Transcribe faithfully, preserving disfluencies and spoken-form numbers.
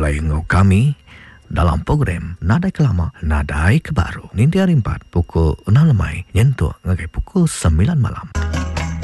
mulai ngau kami dalam program Nadai Kelama, Nadai Kebaru. Ninti hari empat pukul enam lemai nyentuh ngagai pukul sembilan malam.